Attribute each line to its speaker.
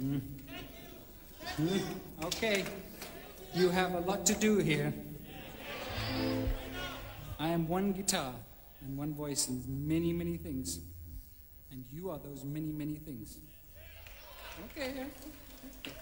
Speaker 1: Okay, you have a lot to do here. I am one guitar and one voice and many, many things. And you are those many, many things. Okay.